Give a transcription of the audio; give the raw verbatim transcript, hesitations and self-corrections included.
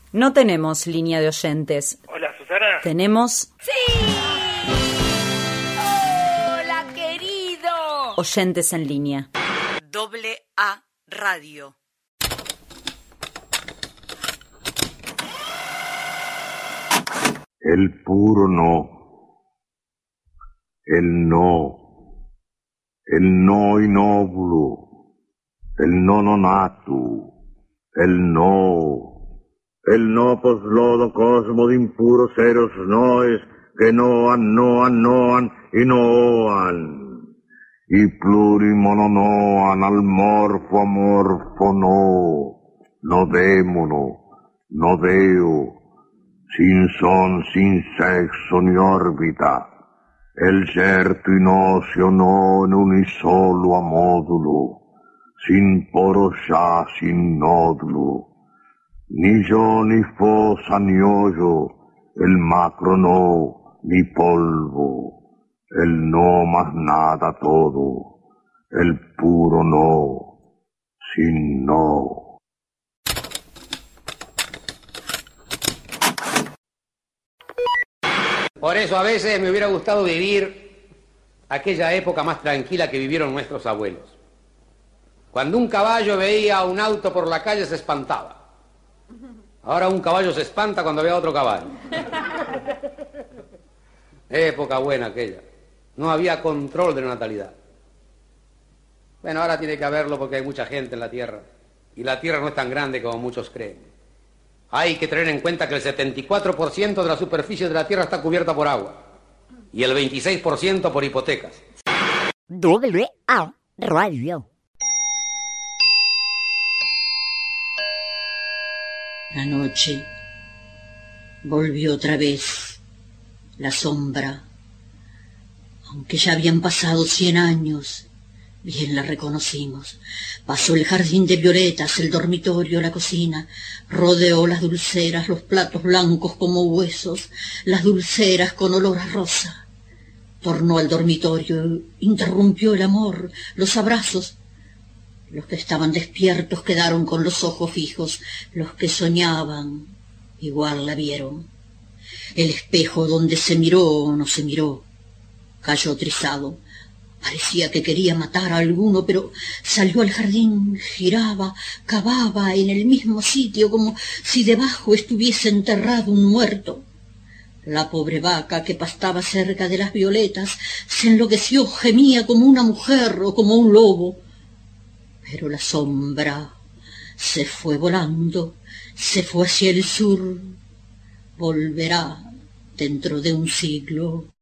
No tenemos línea de oyentes. Hola, Susana. Tenemos... ¡Sí! ¡Hola, querido! Oyentes en línea. Doble A Radio. El puro no. El no. El no inóvulo. El no nonatu. El no. El no poslodo cosmo de impuros seros noes que noan, noan, noan y noan. Y plurimononoan al morfo amorfo no. No démono, no deo. Sin son, sin sexo ni órbita. El certo in ocio no en unisolo a módulo. Sin poro ya, sin nódulo. Ni yo, ni fosa, ni hoyo, el macro no, ni polvo, el no más nada todo, el puro no, sin no. Por eso a veces me hubiera gustado vivir aquella época más tranquila que vivieron nuestros abuelos. Cuando un caballo veía un auto por la calle se espantaba. Ahora un caballo se espanta cuando ve a otro caballo. Época buena aquella. No había control de la natalidad. Bueno, ahora tiene que haberlo porque hay mucha gente en la Tierra. Y la Tierra no es tan grande como muchos creen. Hay que tener en cuenta que el setenta y cuatro por ciento de la superficie de la Tierra está cubierta por agua. Y el veintiséis por ciento por hipotecas. Doble A Radio. La noche volvió otra vez, la sombra, aunque ya habían pasado cien años, bien la reconocimos. Pasó el jardín de violetas, el dormitorio, la cocina, rodeó las dulceras, los platos blancos como huesos, las dulceras con olor a rosa. Tornó al dormitorio, interrumpió el amor, los abrazos. Los que estaban despiertos quedaron con los ojos fijos, los que soñaban igual la vieron. El espejo donde se miró no se miró, cayó trizado. Parecía que quería matar a alguno, pero salió al jardín, giraba, cavaba en el mismo sitio como si debajo estuviese enterrado un muerto. La pobre vaca que pastaba cerca de las violetas se enloqueció, gemía como una mujer o como un lobo. Pero la sombra se fue volando, se fue hacia el sur, volverá dentro de un siglo.